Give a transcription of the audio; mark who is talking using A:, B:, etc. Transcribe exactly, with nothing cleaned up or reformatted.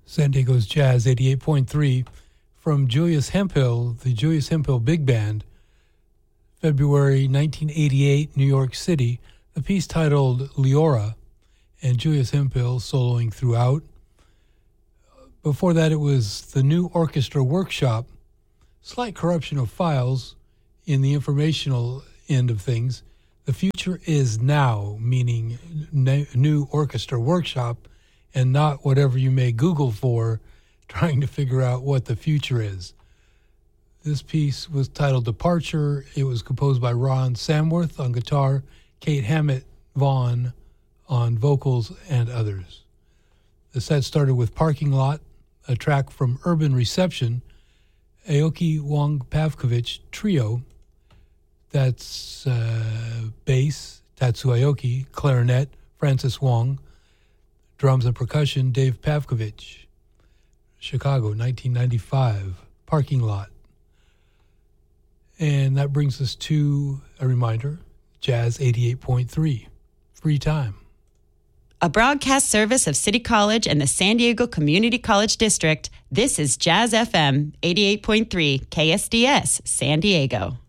A: San Diego's Jazz eighty-eight point three from Julius Hemphill, the Julius Hemphill Big Band, February nineteen eighty-eight, New York City, a piece titled Leora, and Julius Hemphill soloing throughout. Before that, it was the New Orchestra Workshop, slight corruption of files in the informational end of things. The future is now, meaning New Orchestra Workshop, and not whatever you may Google for trying to figure out what the future is. This piece was titled Departure. It was composed by Ron Samworth on guitar, Kate Hammett Vaughn on vocals, and others. The set started with Parking Lot, a track from Urban Reception, Aoki Wong Pavkovich Trio. That's uh, bass, Tatsu Aoki, clarinet, Francis Wong, drums and percussion, Dave Pavkovich. Chicago, nineteen ninety-five, Parking Lot. And that brings us to a reminder, Jazz eighty-eight point three, Free Time.
B: A broadcast service of City College and the San Diego Community College District, this is Jazz F M eighty-eight point three K S D S San Diego.